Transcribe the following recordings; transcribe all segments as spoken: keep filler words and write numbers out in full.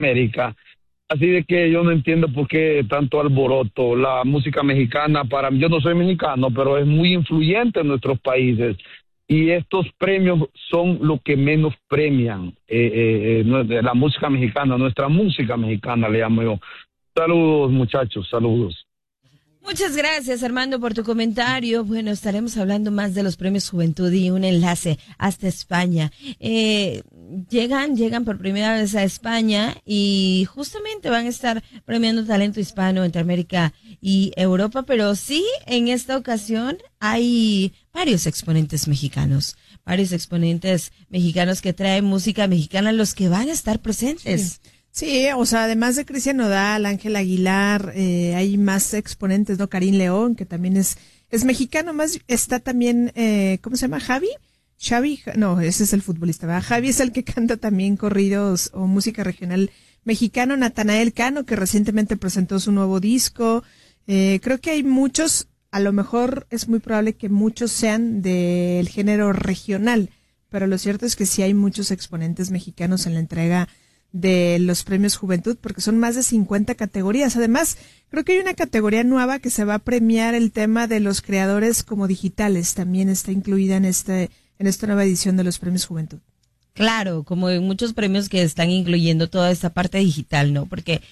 América. Así de que yo no entiendo por qué tanto alboroto. La música mexicana, para mí, yo no soy mexicano, pero es muy influyente en nuestros países. Y estos premios son lo que menos premian eh, eh, la música mexicana, nuestra música mexicana, le llamo yo. Saludos, muchachos, saludos. Muchas gracias, Armando, por tu comentario. Bueno, estaremos hablando más de los premios Juventud y un enlace hasta España. Eh, llegan, llegan por primera vez a España y justamente van a estar premiando talento hispano entre América y Europa, pero sí, en esta ocasión hay varios exponentes mexicanos, varios exponentes mexicanos que traen música mexicana, los que van a estar presentes. Sí. Sí, o sea, además de Cristian Nodal, Ángel Aguilar, eh, hay más exponentes, ¿no? Karim León, que también es es mexicano, más está también, eh, ¿cómo se llama? Javi, Xavi, no, ese es el futbolista, ¿verdad? Javi es el que canta también corridos o música regional mexicano. Natanael Cano, que recientemente presentó su nuevo disco. Eh, creo que hay muchos, a lo mejor es muy probable que muchos sean del género regional, pero lo cierto es que sí hay muchos exponentes mexicanos en la entrega de los premios Juventud, porque son más de cincuenta categorías. Además, creo que hay una categoría nueva que se va a premiar el tema de los creadores como digitales. También está incluida en este, en esta nueva edición de los premios Juventud. Claro, como en muchos premios que están incluyendo toda esta parte digital, ¿no? Porque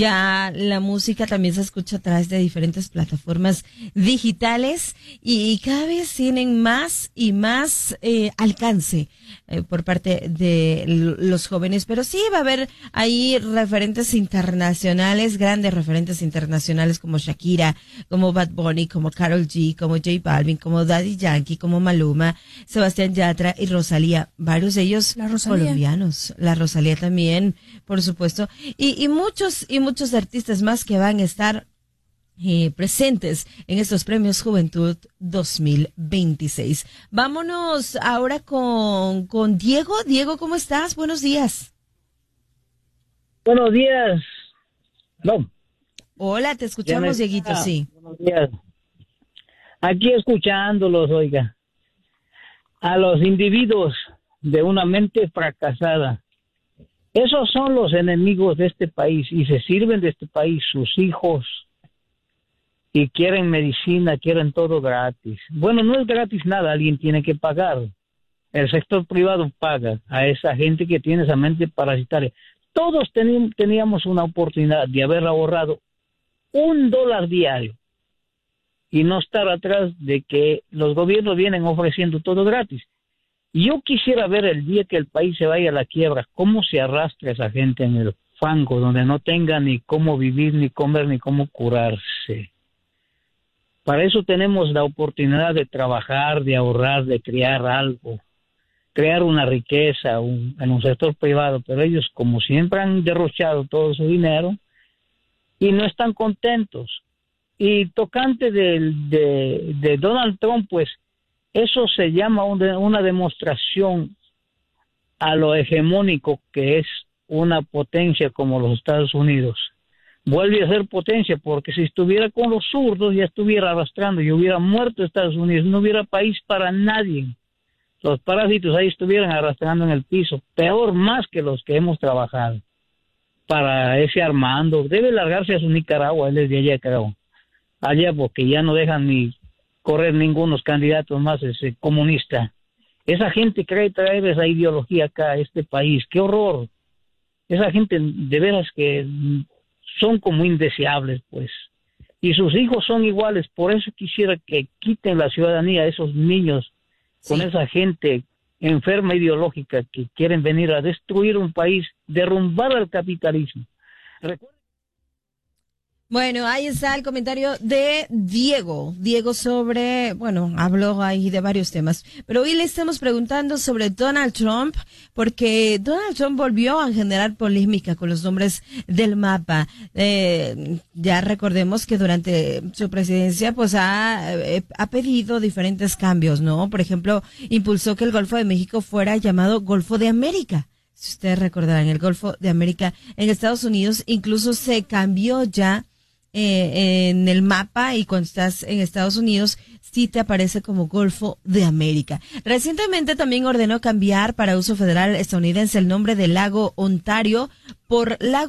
ya la música también se escucha a través de diferentes plataformas digitales y, y cada vez tienen más y más eh, alcance eh, por parte de los jóvenes. Pero sí va a haber ahí referentes internacionales, grandes referentes internacionales como Shakira, como Bad Bunny, como Karol G, como J Balvin, como Daddy Yankee, como Maluma, Sebastián Yatra y Rosalía. Varios de ellos La Rosalía. colombianos, la Rosalía también, por supuesto, y, y muchos y muchos artistas más que van a estar eh, presentes en estos premios Juventud dos mil veintiséis. Vámonos ahora con, con Diego. Diego, ¿cómo estás? Buenos días. Buenos días. No. Hola, te escuchamos, Dieguito, sí. Buenos días. Aquí escuchándolos, oiga. A los individuos de una mente fracasada. Esos son los enemigos de este país y se sirven de este país, sus hijos, y quieren medicina, quieren todo gratis. Bueno, no es gratis nada, alguien tiene que pagar. El sector privado paga a esa gente que tiene esa mente parasitaria. Todos tení, teníamos una oportunidad de haber ahorrado un dólar diario y no estar atrás de que los gobiernos vienen ofreciendo todo gratis. Yo quisiera ver el día que el país se vaya a la quiebra, cómo se arrastra esa gente en el fango, donde no tenga ni cómo vivir, ni comer, ni cómo curarse. Para eso tenemos la oportunidad de trabajar, de ahorrar, de crear algo, crear una riqueza un, en un sector privado, pero ellos, como siempre, han derrochado todo su dinero y no están contentos. Y tocante de, de, de Donald Trump, pues, eso se llama una demostración a lo hegemónico que es una potencia como los Estados Unidos. Vuelve a ser potencia porque si estuviera con los zurdos ya estuviera arrastrando y hubiera muerto Estados Unidos, no hubiera país para nadie. Los parásitos ahí estuvieran arrastrando en el piso, peor más que los que hemos trabajado. Para ese Armando, debe largarse a su Nicaragua, él es de allá, creo. Allá porque ya no dejan ni correr ningunos candidatos más ese comunista. Esa gente cree traer esa ideología acá a este país. ¡Qué horror! Esa gente de veras que son como indeseables, pues. Y sus hijos son iguales. Por eso quisiera que quiten la ciudadanía a esos niños con Sí. esa gente enferma ideológica que quieren venir a destruir un país, derrumbar al capitalismo. Recuerden. Bueno, ahí está el comentario de Diego. Diego sobre, bueno, habló ahí de varios temas. Pero hoy le estamos preguntando sobre Donald Trump, porque Donald Trump volvió a generar polémica con los nombres del mapa. Eh, ya recordemos que durante su presidencia, pues ha, eh, ha pedido diferentes cambios, ¿no? Por ejemplo, impulsó que el Golfo de México fuera llamado Golfo de América. Si ustedes recordarán, el Golfo de América en Estados Unidos incluso se cambió ya eh, en el mapa y cuando estás en Estados Unidos sí te aparece como Golfo de América. Recientemente también ordenó cambiar para uso federal estadounidense el nombre del lago Ontario por lago